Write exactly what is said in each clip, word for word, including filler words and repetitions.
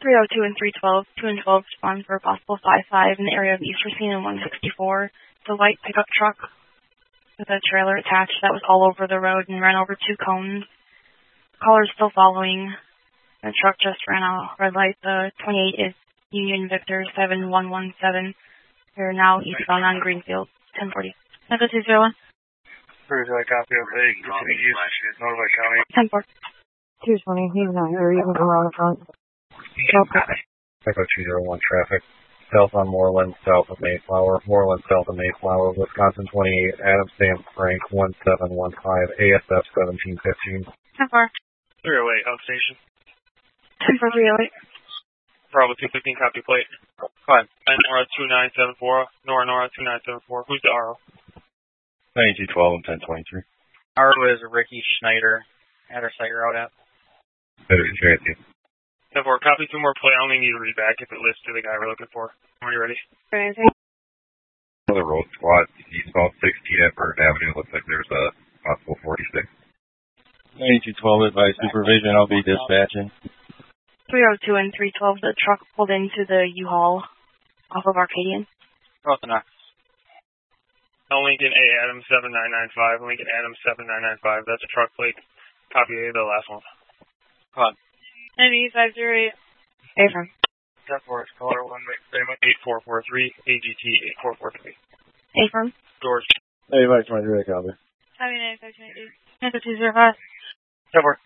three oh two and three twelve. two and twelve respond for a possible five five in the area of East Racine and one sixty-four. The white pickup truck with a trailer attached that was all over the road and ran over two cones. The caller is still following. The truck just ran out red light. The twenty-eight is Union Victor seven one one seven. They're now eastbound on Greenfield, ten forty. Echo two zero one. First, I copy of eight. Notify County. ten four. two twenty, he's not here. You can go around the front. Echo two zero one traffic. South on Moreland, south of Mayflower. Moreland, south of Mayflower. Wisconsin twenty-eight, Adam Sam Frank one seven one five, A S F seventeen fifteen. ten four. three oh eight, outstation. ten four three oh eight. Bravo two fifteen, copy plate. Fine. And Nora two nine seven four. Nora Nora two nine seven four. Who's the R O? ninety-two twelve and ten twenty-three. R O is Ricky Schneider at our site route app. Better than ten four, copy two more plate. I only need to read back if it lists to the guy we're looking for. Are you ready? Anything? Another road squad, eastbound sixteen at Burton Avenue. Looks like there's a possible forty-six. ninety-two twelve advice supervision. I'll be dispatching. three oh two and three twelve. The truck pulled into the U-Haul off of Arcadian. Orthodox. Lincoln A Adam seven nine nine five. Lincoln Adam seven nine nine five. That's a truck plate. Copy the last one. Come on. ninety five zero eight. Affirm. ten four, caller one, eight four four three, A G T eight four four three. Affirm. Doors. ninety-five twenty-three, I copy. Copy ninety-five twenty-two. Echo two zero five. ten four.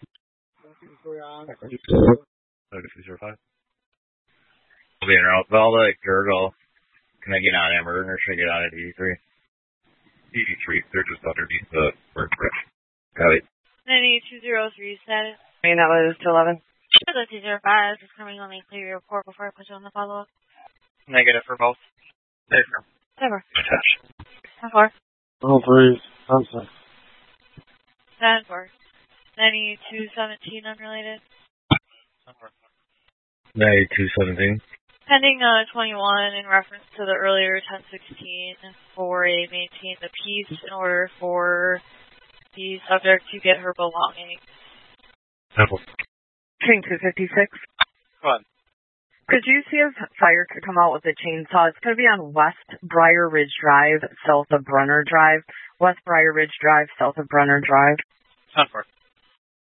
Echo two zero five. I'll be in route. Valda at Gurgle. Can I get on Emerald or should I get on at eighty-three? eighty-three, they're just underneath the work bridge. Got it. ninety-two zero three status. I mean, that was to eleven. Echo two zero five. Just coming on the clear your report before I put you on the follow-up. Negative for both. Affirm. Never. Attach. ten four. All three. Sunset. ten four. ninety-two seventeen unrelated. ninety-two seventeen. Pending uh, twenty-one in reference to the earlier ten sixteen for a maintain the peace in order for the subject to get her belongings. Temple. Train two fifty-six. Come on. Could you see if fire could come out with a chainsaw? It's going to be on West Briar Ridge Drive, south of Brunner Drive. West Briar Ridge Drive, south of Brunner Drive. ten four.